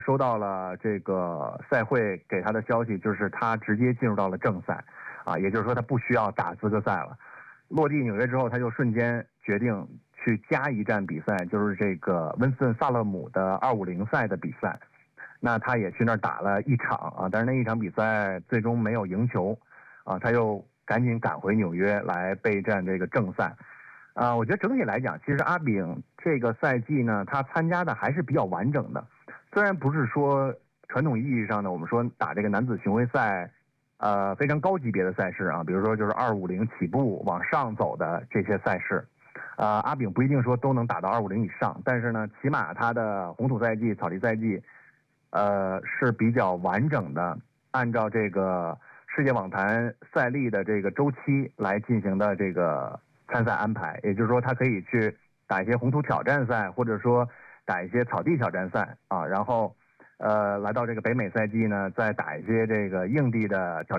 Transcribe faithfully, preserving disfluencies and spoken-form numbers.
收到了这个赛会给他的消息，就是他直接进入到了正赛，啊，也就是说他不需要打资格赛了。落地纽约之后，他就瞬间决定去加一站比赛，就是这个温斯顿萨勒姆的二五零赛的比赛。那他也去那儿打了一场啊，但是那一场比赛最终没有赢球，啊，他又赶紧赶回纽约来备战这个正赛。啊，我觉得整体来讲，其实阿炳这个赛季呢，他参加的还是比较完整的。虽然不是说传统意义上的我们说打这个男子巡回赛，呃，非常高级别的赛事啊，比如说就是二五零起步往上走的这些赛事，呃，阿炳不一定说都能打到二五零以上，但是呢，起码他的红土赛季、草地赛季，呃，是比较完整的，按照这个世界网坛赛例的这个周期来进行的这个参赛安排，也就是说，他可以去打一些红土挑战赛，或者说打一些草地挑战赛啊，然后，呃，来到这个北美赛季呢，再打一些这个硬地的挑战。